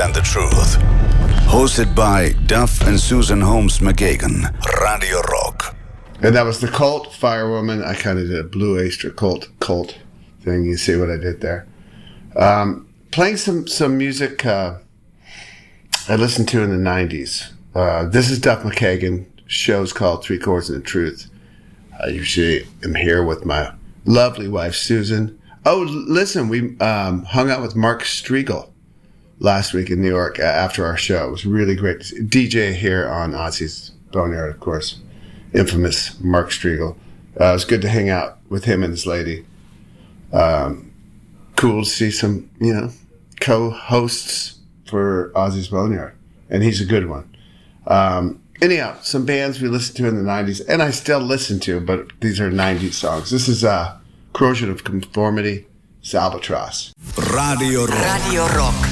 and the truth. Hosted by Duff and Susan Holmes McGagan. Radio Rock. And that was The Cult, Firewoman. I kind of did a Blue Oyster Cult thing. You see what I did there. Playing some music I listened to in the 90s. This is Duff McKagan. Show's called Three Chords and the Truth. I usually am here with my lovely wife, Susan. Oh, listen, we hung out with Mark Striegel last week in New York after our show. It was really great. DJ here on Ozzy's Boneyard, of course. Infamous Mark Striegel. It was good to hang out with him and his lady. Cool to see some, co-hosts for Ozzy's Boneyard. And he's a good one. Anyhow, some bands we listened to in the 90s, and I still listen to, but these are 90s songs. This is Corrosion of Conformity, Albatross. Radio Rock. Radio Rock.